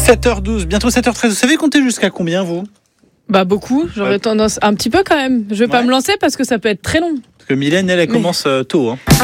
7h12, bientôt 7h13. Vous savez compter jusqu'à combien, vous ? Bah beaucoup, j'aurais tendance un petit peu quand même. Je vais pas me lancer parce que ça peut être très long. Parce que Mylène, elle commence tôt.